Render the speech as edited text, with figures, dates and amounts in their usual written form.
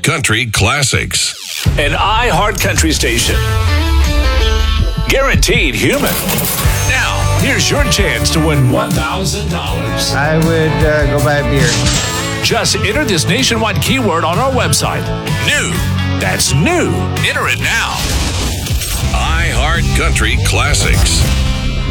Country Classics. An iHeart Country station. Guaranteed human. Now, here's your chance to win $1,000. I would go buy a beer. Just enter this nationwide keyword on our website. New. That's new. Enter it now. iHeart Country Classics.